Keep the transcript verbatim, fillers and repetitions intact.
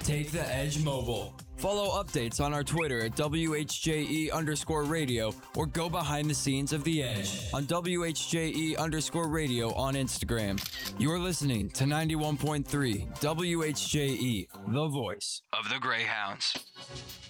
Take the Edge Mobile. Follow updates on our Twitter at W H J E underscore radio or go behind the scenes of The Edge on W H J E underscore radio on Instagram. You're listening to ninety-one point three W H J E, the voice of the Greyhounds.